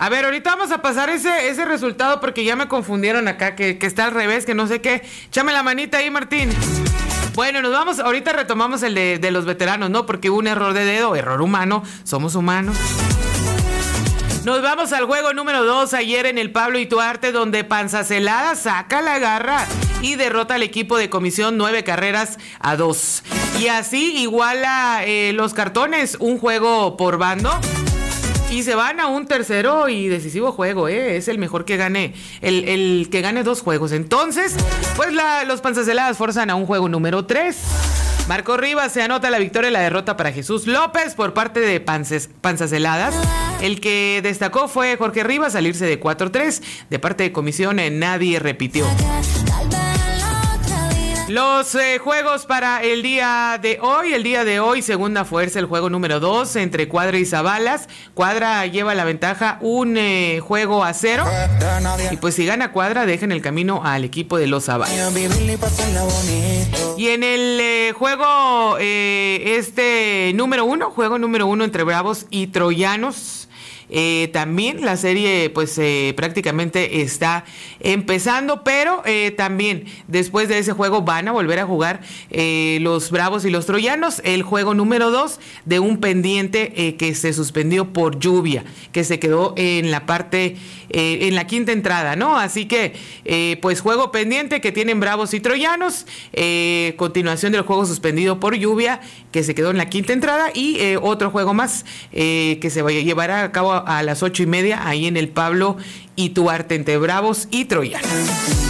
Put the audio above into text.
A ver, ahorita vamos a pasar ese resultado porque ya me confundieron acá, que está al revés, que no sé qué. Échame la manita ahí, Martín. Bueno, nos vamos, ahorita retomamos el de los veteranos, ¿no? Porque hubo un error de dedo, error humano, somos humanos. Nos vamos al juego número 2 ayer en el Pablo Ituarte, donde Panzacelada saca la garra y derrota al equipo de Comisión 9-2. Y así iguala los cartones, un juego por bando. Y se van a un tercero y decisivo juego, es el mejor que gane, el que gane 2 juegos. Entonces, pues los Panzaceladas forzan a un juego número 3. Marco Rivas se anota la victoria y la derrota para Jesús López por parte de Panzaceladas. El que destacó fue Jorge Rivas, salirse de 4-3. De parte de Comisión, nadie repitió. Los juegos para el día de hoy, segunda fuerza, el juego número 2 entre Cuadra y Zabalas. Cuadra lleva la ventaja, un juego a 0. Y pues si gana Cuadra, deja en el camino al equipo de los Zabalas. Y en el juego número 1 entre Bravos y Troyanos. También la serie pues prácticamente está empezando, pero también después de ese juego van a volver a jugar los Bravos y los Troyanos el juego número 2 de un pendiente que se suspendió por lluvia, que se quedó en la parte en la quinta entrada, ¿no? Así que pues juego pendiente que tienen Bravos y Troyanos, continuación del juego suspendido por lluvia que se quedó en la quinta entrada y otro juego más que se llevará a cabo a las 8:30 ahí en el Pablo Ituarte entre Bravos y Troyanos.